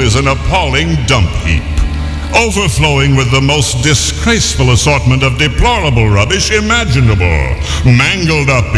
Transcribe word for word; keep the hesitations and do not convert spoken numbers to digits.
is an appalling dump heap, overflowing with the most disgraceful assortment of deplorable rubbish imaginable, mangled up